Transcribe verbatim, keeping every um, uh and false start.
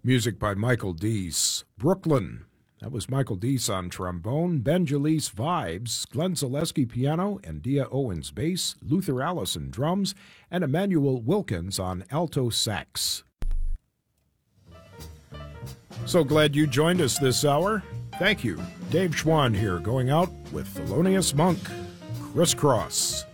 Music by Michael Deese. Brooklyn. That was Michael Deese on trombone, Ben Jalise vibes, Glenn Zaleski piano, and Dia Owens bass, Luther Allison drums, and Emmanuel Wilkins on alto sax. So glad you joined us this hour. Thank you. Dave Schwann here, going out with Thelonious Monk. Crisscross.